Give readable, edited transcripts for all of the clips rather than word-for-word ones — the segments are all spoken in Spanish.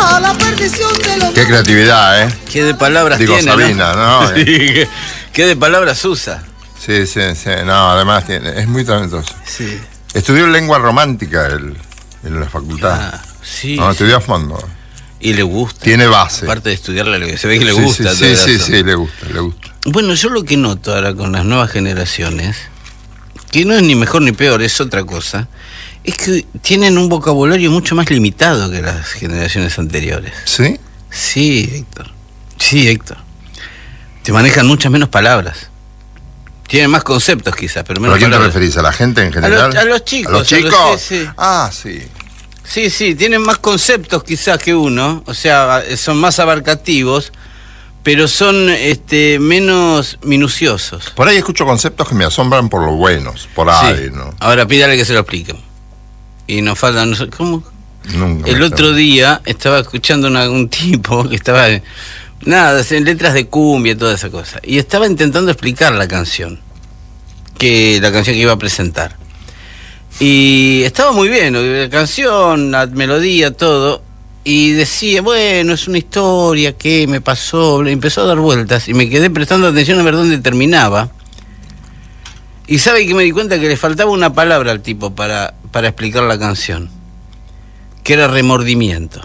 a la perdición de los... Qué creatividad, ¿eh? Qué de palabras Digo, tiene, Sabina, ¿no? Sí, qué de palabras usa. Sí, sí, sí. No, además es muy talentoso. Sí. Estudió lengua romántica en la facultad. Ah, sí. No, estudió a fondo. Y le gusta. Tiene base. Aparte de estudiarle, lo que se ve que le Sí, gusta. Sí, sí, sí, le gusta, le gusta. Bueno, yo lo que noto ahora con las nuevas generaciones, que no es ni mejor ni peor, es otra cosa, es que tienen un vocabulario mucho más limitado que las generaciones anteriores. ¿Sí? Sí, Héctor. Sí, Héctor. Te manejan muchas menos palabras. Tienen más conceptos quizás, pero menos ¿Pero a quién te palabras. referís? ¿A la gente en general? A los chicos. ¿A los chicos? Sí. Ah, sí. Sí, sí, tienen más conceptos quizás que uno, o sea, son más abarcativos, pero son menos minuciosos. Por ahí escucho conceptos que me asombran por lo buenos, por ahí, Sí. ¿no? Ahora pídale que se lo expliquen. Y nos faltan, ¿cómo? Nunca El me otro sale. día estaba escuchando un tipo que estaba, nada, en letras de cumbia y toda esa cosa, y estaba intentando explicar la canción que iba a presentar. Y estaba muy bien, la canción, la melodía, todo, y decía, bueno, es una historia que me pasó, empezó a dar vueltas, y me quedé prestando atención a ver dónde terminaba. Y sabe que me di cuenta que le faltaba una palabra al tipo para explicar la canción, que era remordimiento.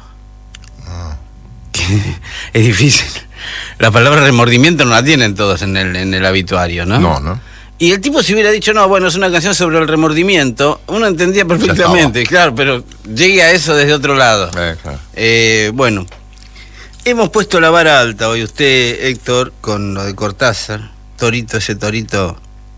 Es difícil. La palabra remordimiento no la tienen todos en el habituario, ¿no? No, ¿no? Y el tipo si hubiera dicho, no, bueno, es una canción sobre el remordimiento, uno entendía perfectamente, claro, pero llegue a eso desde otro lado. Claro. Bueno, hemos puesto la vara alta hoy usted, Héctor, con lo de Cortázar, ese torito,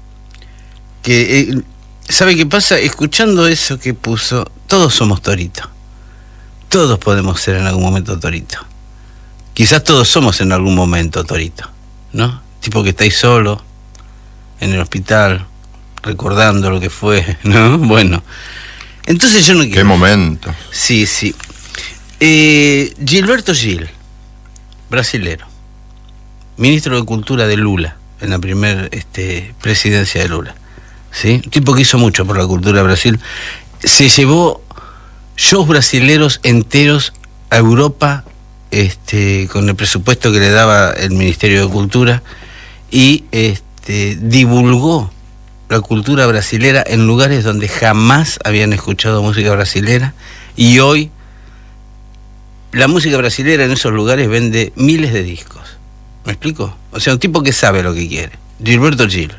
que, ¿sabe qué pasa? Escuchando eso que puso, todos somos toritos. Todos podemos ser en algún momento torito. Quizás todos somos en algún momento torito, ¿no? Tipo que estáis solo en el hospital, recordando lo que fue, ¿no? Bueno, entonces yo no quiero... Qué momento. Sí, sí. Gilberto Gil, brasilero, ministro de Cultura de Lula, en la primera presidencia de Lula, ¿sí? Un tipo que hizo mucho por la cultura de Brasil. Se llevó shows brasileros enteros a Europa, con el presupuesto que le daba el Ministerio de Cultura, y divulgó la cultura brasilera en lugares donde jamás habían escuchado música brasilera, y hoy la música brasilera en esos lugares vende miles de discos. ¿Me explico? O sea, un tipo que sabe lo que quiere. Gilberto Gil.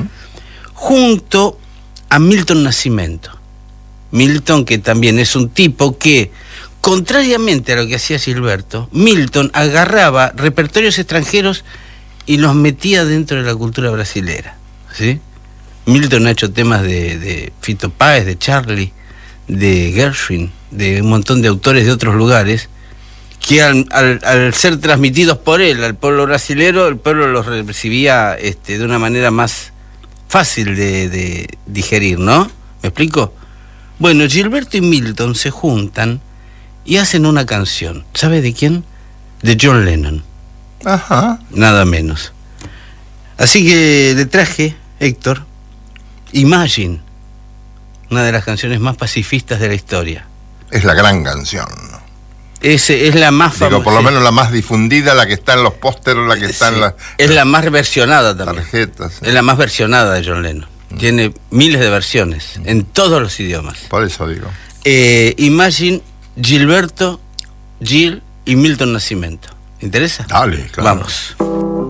Junto a Milton Nascimento. Milton, que también es un tipo que, contrariamente a lo que hacía Gilberto, Milton agarraba repertorios extranjeros y los metía dentro de la cultura brasilera, ¿sí? Milton ha hecho temas de Fito Páez, de Charlie, de Gershwin, de un montón de autores de otros lugares, que al ser transmitidos por él al pueblo brasilero, el pueblo los recibía de una manera más fácil de digerir, ¿no? ¿Me explico? Bueno, Gilberto y Milton se juntan y hacen una canción. ¿Sabe de quién? De John Lennon. Ajá. Nada menos. Así que le traje, Héctor, Imagine, una de las canciones más pacifistas de la historia. Es la gran canción, ¿no? Es la más famosa. Digo, por lo menos la más difundida, la que está en los pósteres, la que está en las es la más versionada también. tarjetas. Es la más versionada de John Lennon. Tiene miles de versiones en todos los idiomas. Por eso digo. Imagine, Gilberto, Gil y Milton Nascimento. ¿Interesa? Dale, claro. Vamos.